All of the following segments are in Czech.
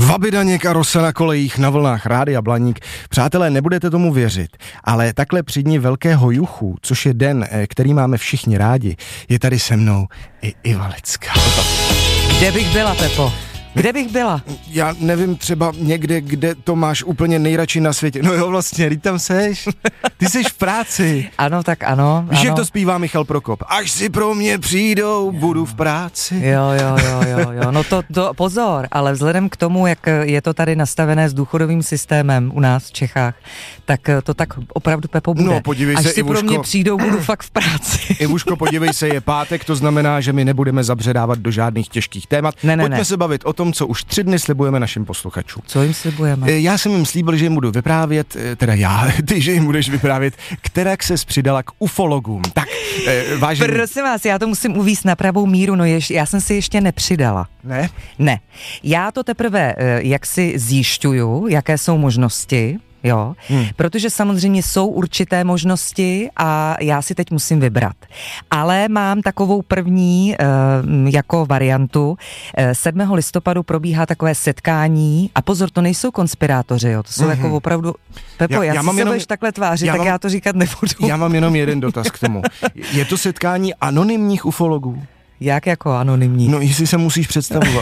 Vabidaněk a rosa na kolejích na vlnách Rádia Blaník. Přátelé, nebudete tomu věřit, ale takhle při dni Velkého juchu, což je den, který máme všichni rádi, je tady se mnou i Iva Lická. Kde bych byla, Pepo? Kde bych byla? Já nevím, třeba někde, kde to máš úplně nejradši na světě. No jo, vlastně, teď tam seš. Ty seš v práci. Ano, tak ano. Víš, jak to zpívá Michal Prokop? Až si pro mě přijdou, budu v práci. Jo. No to pozor, ale vzhledem k tomu, jak je to tady nastavené s důchodovým systémem u nás v Čechách, tak to tak opravdu, Pepo, bude. No, podívej Až se, si Ivuško, pro mě přijdou, budu fakt v práci. Ivuško, podívej se, je pátek, to znamená, že my nebudeme zabředávat do žádných těžkých témat. Pojďme se bavit o tom, co už 3 dny slibujeme našim posluchačům. Co jim slibujeme? Já jsem jim slíbil, že jim budu vyprávět, ty, že jim budeš vyprávět, kterak ses přidala k ufologům. Tak, vážení. Prosím vás, já to musím uvést na pravou míru, já jsem si ještě nepřidala. Ne? Ne. Já to teprve jaksi zjišťuju, jaké jsou možnosti, jo, protože samozřejmě jsou určité možnosti a já si teď musím vybrat. Ale mám takovou první jako variantu. 7. listopadu probíhá takové setkání a pozor, to nejsou konspirátoři, jo, to jsou jako opravdu, Pepo, já si se budeš takhle tvářit, já to říkat nebudu. Já mám jenom jeden dotaz k tomu. Je to setkání anonymních ufologů? Jak jako anonymní? No, jestli se musíš představovat.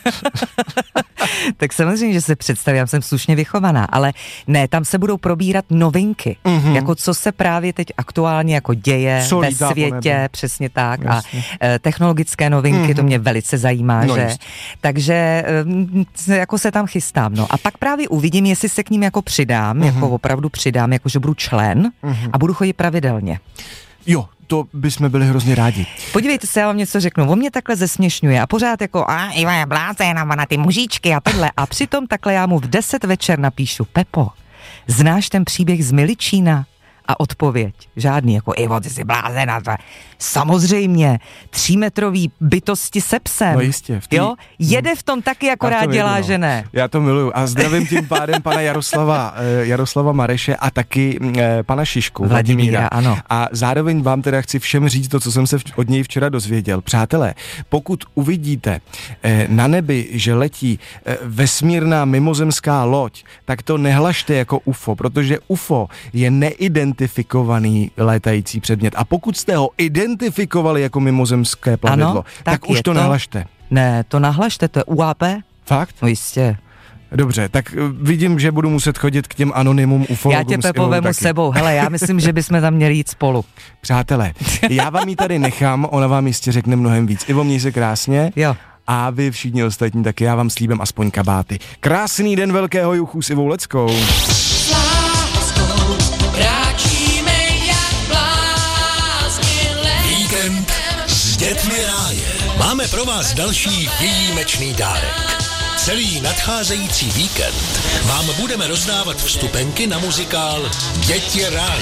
Tak samozřejmě, že se představím, já jsem slušně vychovaná, ale ne, tam se budou probírat novinky, jako co se právě teď aktuálně jako děje ve světě, přesně tak, jasně. A technologické novinky, to mě velice zajímá, no, že? Just. Takže jako se tam chystám, no. A pak právě uvidím, jestli se k ním jako přidám, jako opravdu přidám, jako že budu člen a budu chodit pravidelně. Jo, to bychom byli hrozně rádi. Podívejte se, já vám něco řeknu, on mě takhle zesměšňuje a pořád jako Iva je blázen na ty mužičky a tohle a přitom takhle já mu v 10 večer napíšu: Pepo, znáš ten příběh z Miličína? A odpověď, žádný, jako Ivo, ty jsi blázen. Samozřejmě, 3metrový bytosti se psem. No jistě. Jo? Jede v tom taky, akorát dělá, že ne. Já to miluju a zdravím tím pádem pana Jaroslava Mareše a taky pana Šišku, Vladimíra. Ano. A zároveň vám teda chci všem říct to, co jsem se od něj včera dozvěděl. Přátelé, pokud uvidíte na nebi, že letí vesmírná mimozemská loď, tak to nehlašte jako UFO, protože UFO je neidentifikovaný létající předmět. A pokud jste ho identifikovali jako mimozemské plavidlo, ano, tak už to nahlašte. Ne, to nahlašte, to je UAP. Fakt? No jistě. Dobře, tak vidím, že budu muset chodit k těm anonymům ufologům. Já tě, Pepo, vemu sebou. Hele, já myslím, že bychom tam měli jít spolu. Přátelé, já vám ji tady nechám, ona vám jistě řekne mnohem víc. Ivo, měj se krásně. Jo. A vy všichni ostatní taky, já vám slíbím aspoň kabáty. Krásný den Velkého juchu s Ivou Leckou. S dětmi ráje. Máme pro vás další výjimečný dárek. Celý nadcházející víkend vám budeme rozdávat vstupenky na muzikál Děti ráje.